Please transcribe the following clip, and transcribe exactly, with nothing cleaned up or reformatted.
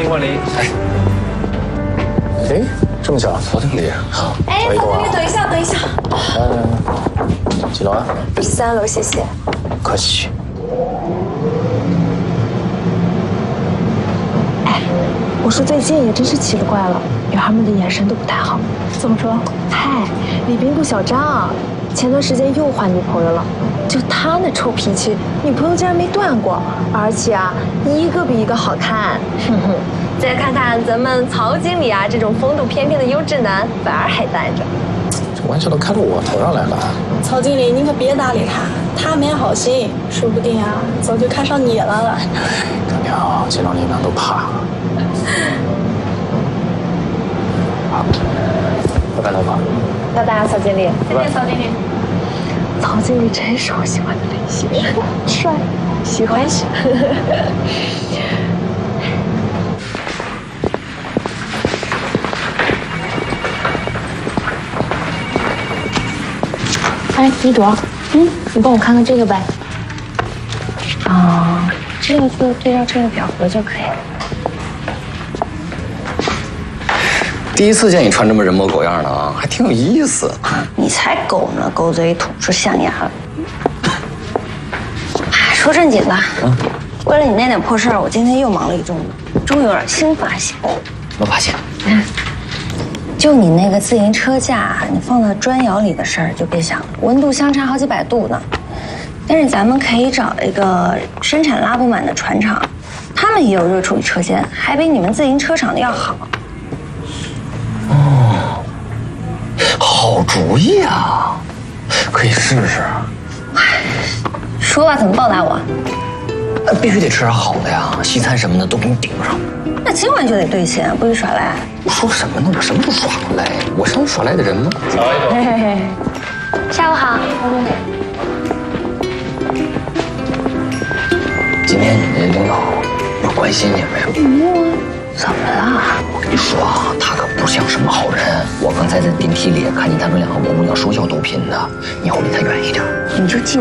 欢您。哎， 哎，这么巧，曹经理，好。 哎，曹经理，等一下，等一下。 嗯，几楼啊？ 第三楼，谢谢。 客气。 哎，我说最近也真是奇了怪了，女孩们的眼神都不太好。 怎么说？ 嗨，李斌不小张，前段时间又换女朋友了。就他那臭脾气，女朋友竟然没断过，而且啊，一个比一个好看。哼哼，再看看咱们曹经理啊，这种风度翩翩的优质男，反而还单着。 这玩笑都开到我头上来了。 曹经理，您可别搭理他，他没好心，说不定啊，早就看上你了。 张条，见到你俩都怕。好，拜拜，老婆。 拜拜，曹经理。 再见，曹经理。 曹经理真是我喜欢的类型，帅，喜欢。 哎，女主，嗯，你帮我看看这个呗。啊、哦，这个就对照这个表格就可以了。 第一次见你穿这么人模狗样的啊，还挺有意思。 你才狗呢，狗嘴吐出象牙了。说正经的，嗯，为了你那点破事儿，我今天又忙了一中午，终于有点新发现。 什么发现？ 嗯，就你那个自行车架，你放到砖窑里的事儿，就别想了，温度相差好几百度呢。但是咱们可以找一个生产拉布满的船厂，他们也有热处理车间，还比你们自行车厂的要好。 哦，好主意啊，可以试试。 说吧，怎么报答我？ 呃，必须得吃点好的呀，西餐什么的都给你顶上。 那今晚就得兑现，不许耍赖。 我说什么呢？我什么时候耍过赖？我是耍赖的人吗？ 嘿嘿嘿，下午好。 今天你那领导有关心你没有？ 没有啊，怎么了？ 我跟你说啊，他可不像什么好人。我刚才在电梯里看见他们两个姑娘说笑逗贫的，你以后离他远一点。 你就记